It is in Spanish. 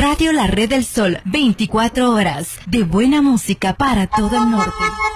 Radio La Red del Sol, 24 horas de buena música para todo el norte.